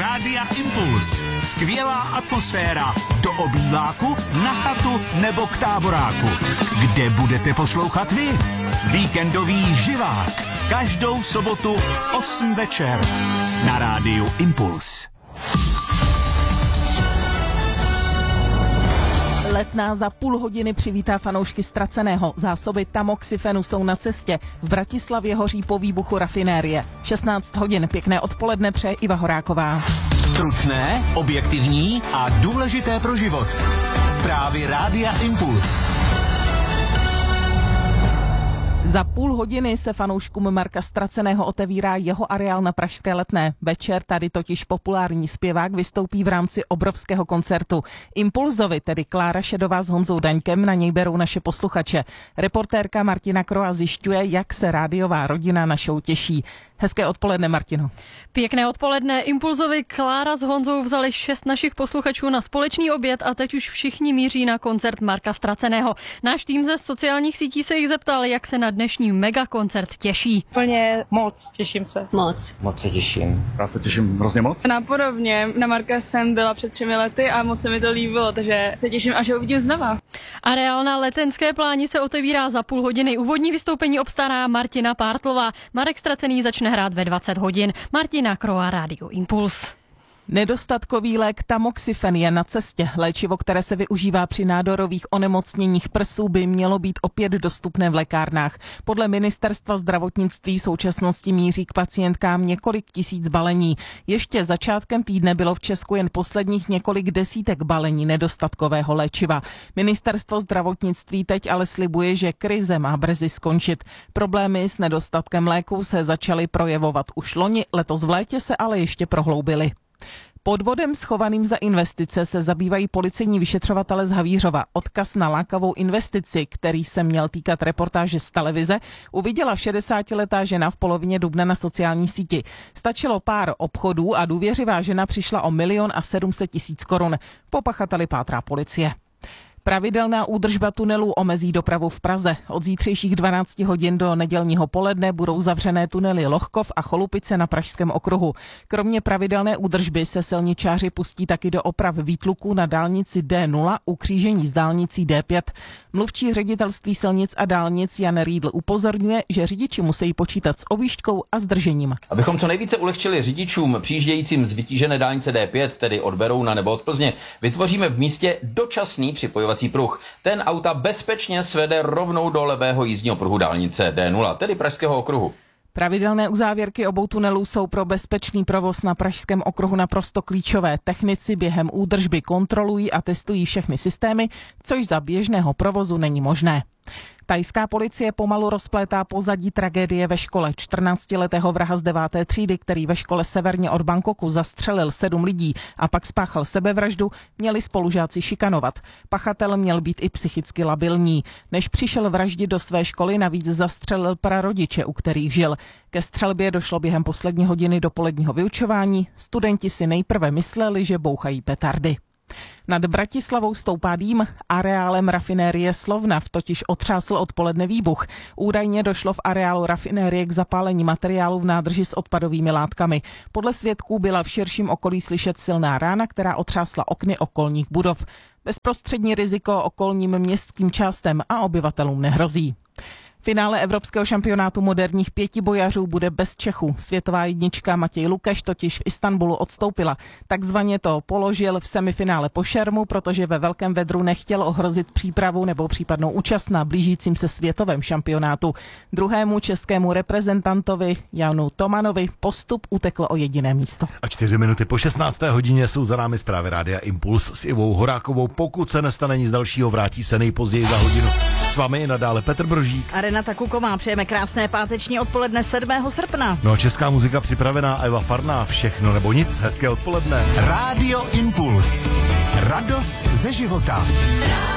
Rádia Impuls. Skvělá atmosféra do obýváku, na chatu nebo k táboráku. Kde budete poslouchat vy? Víkendový živák. Každou sobotu v 8 večer na Rádiu Impuls. Letná za půl hodiny přivítá fanoušky Ztraceného. Zásoby tamoxifenu jsou na cestě. V Bratislavě hoří po výbuchu rafinérie. 16 hodin. Pěkné odpoledne přeje Iva Horáková. Stručné, objektivní a důležité pro život. Zprávy Rádia Impuls. Za půl hodiny se fanouškům Marka Ztraceného otevírá jeho areál na pražské Letné. Večer tady totiž populární zpěvák vystoupí v rámci obrovského koncertu. Impulzovi, tedy Klára Šedová s Honzou Daňkem, na něj berou naše posluchače. Reportérka Martina Kroa zjišťuje, jak se rádiová rodina na show těší. Hezké odpoledne, Martino. Pěkné odpoledne. Impulzovi Klára s Honzou vzali 6 našich posluchačů na společný oběd a teď už všichni míří na koncert Marka Ztraceného. Náš tým ze sociálních sítí se jich zeptal, jak se na dnešní megakoncert těší. Úplně moc, těším se. Moc se těším. Já se těším hrozně moc. Napodobně, na Marka jsem byla před 3 lety a moc se mi to líbilo, takže se těším, až ho uvidím znova. Areál na Letenské pláni se otevírá za půl hodiny. Úvodní vystoupení obstará Martina Pártlová. Marek Ztracený začne hrát ve 20 hodin. Martina Kroa, Rádio Impuls. Nedostatkový lék tamoxifen je na cestě. Léčivo, které se využívá při nádorových onemocněních prsů, by mělo být opět dostupné v lékárnách. Podle ministerstva zdravotnictví v současnosti míří k pacientkám několik tisíc balení. Ještě začátkem týdne bylo v Česku jen posledních několik desítek balení nedostatkového léčiva. Ministerstvo zdravotnictví teď ale slibuje, že krize má brzy skončit. Problémy s nedostatkem léků se začaly projevovat už loni, letos v létě se ale ještě prohloubily. Podvodem schovaným za investice se zabývají policejní vyšetřovatele z Havířova. Odkaz na lákavou investici, který se měl týkat reportáže z televize, uviděla 60letá žena v polovině dubna na sociální síti. Stačilo pár obchodů a důvěřivá žena přišla o 1 700 000 korun. Po pachateli pátrá policie. Pravidelná údržba tunelů omezí dopravu v Praze. Od zítřejších 12 hodin do nedělního poledne budou zavřené tunely Lohkov a Cholupice na Pražském okruhu. Kromě pravidelné údržby se silničáři pustí taky do oprav výtluků na dálnici D0 u křížení s dálnicí D5. Mluvčí ředitelství silnic a dálnic Jan Riedl upozorňuje, že řidiči musí počítat s objížďkou a zdržením. Abychom co nejvíce ulehčili řidičům přijíždějícím z vytížené dálnice D5, tedy od Berouna nebo od Plzně, vytvoříme v místě dočasný připojovací pruh. Ten auta bezpečně svede rovnou do levého jízdního pruhu dálnice D0, tedy Pražského okruhu. Pravidelné uzávěrky obou tunelů jsou pro bezpečný provoz na Pražském okruhu naprosto klíčové. Technici během údržby kontrolují a testují všechny systémy, což za běžného provozu není možné. Thajská policie pomalu rozplétá pozadí tragédie ve škole. 14letého vraha z 9. třídy, který ve škole severně od Bangkoku zastřelil 7 lidí a pak spáchal sebevraždu, měli spolužáci šikanovat. Pachatel měl být i psychicky labilní. Než přišel vraždit do své školy, navíc zastřelil prarodiče, u kterých žil. Ke střelbě došlo během poslední hodiny dopoledního vyučování. Studenti si nejprve mysleli, že bouchají petardy. Nad Bratislavou stoupá dým, areálem rafinérie Slovnaft totiž otřásl odpoledne výbuch. Údajně došlo v areálu rafinérie k zapálení materiálu v nádrži s odpadovými látkami. Podle svědků byla v širším okolí slyšet silná rána, která otřásla okny okolních budov. Bezprostřední riziko okolním městským částem a obyvatelům nehrozí. Finále Evropského šampionátu moderních pětibojařů bude bez Čechů. Světová jednička Matěj Lukeš totiž v Istanbulu odstoupila. Takzvaně to položil v semifinále po šermu, protože ve velkém vedru nechtěl ohrozit přípravu nebo případnou účast na blížícím se světovém šampionátu. Druhému českému reprezentantovi Janu Tomanovi postup utekl o jediné místo. A 4 minuty po 16. hodině jsou za námi zprávy Rádia Impuls s Ivou Horákovou. Pokud se nestane nic dalšího, vrátí se nejpozději za hodinu. S vámi je nadále Petr Brožík a Renata Kuková. Přejeme krásné páteční odpoledne 7. srpna. No a česká muzika připravená, Eva Farná, všechno nebo nic, hezké odpoledne. Rádio Impuls. Radost ze života.